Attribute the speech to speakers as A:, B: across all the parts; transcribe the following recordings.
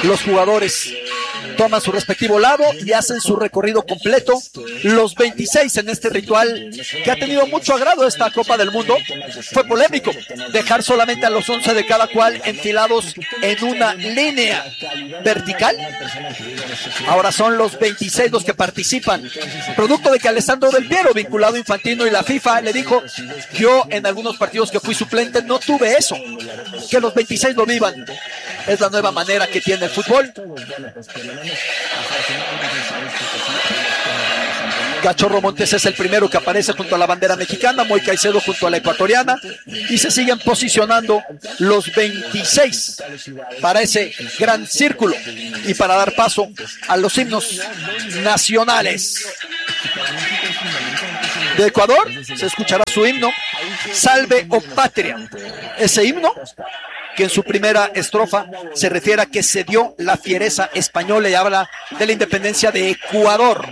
A: Los jugadores toman su respectivo lado y hacen su recorrido completo. Los 26 en este ritual que ha tenido mucho agrado esta Copa del Mundo. Fue polémico dejar solamente a los 11 de cada cual enfilados en una línea vertical. Ahora son los 26 los que participan, producto de que Alessandro Del Piero, vinculado a Infantino y la FIFA, le dijo: yo en algunos partidos que fui suplente no tuve eso, que los 26 lo vivan. Es la nueva manera que tiene el fútbol. Cachorro Montes es el primero que aparece junto a la bandera mexicana, Moy Caicedo junto a la ecuatoriana, y se siguen posicionando los 26 para ese gran círculo y para dar paso a los himnos nacionales. De Ecuador se escuchará su himno, Salve o Patria. Ese himno que en su primera estrofa se refiere a que se dio la fiereza española y habla de la independencia de Ecuador.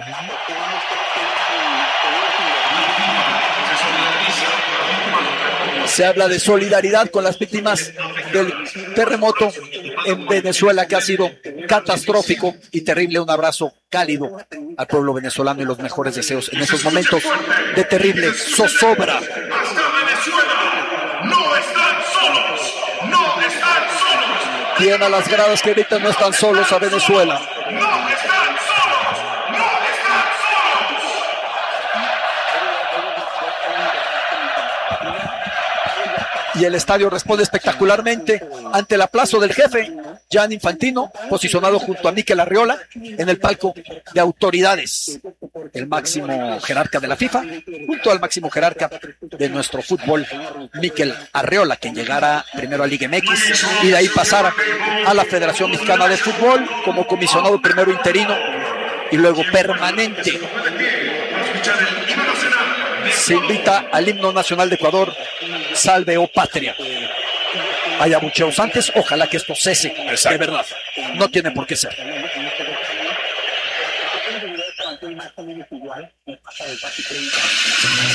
A: Se habla de solidaridad con las víctimas del terremoto en Venezuela, que ha sido catastrófico y terrible. Un abrazo cálido al pueblo venezolano y los mejores deseos en estos momentos de terrible zozobra.
B: No están solos, no están solos.
A: Bien a las gradas que gritan: no están solos a Venezuela.
B: No están solos, no están solos.
A: Y el estadio responde espectacularmente ante el aplauso del jefe, Gianni Infantino, posicionado junto a Mikel Arriola en el palco de autoridades. El máximo jerarca de la FIFA, junto al máximo jerarca de nuestro fútbol, Mikel Arriola, quien llegará primero a Liga MX y de ahí pasará a la Federación Mexicana de Fútbol como comisionado primero interino y luego permanente. Se invita al himno nacional de Ecuador, Salve o Patria. Hay abucheos antes, ojalá que esto cese. Exacto. De verdad, no tiene por qué ser.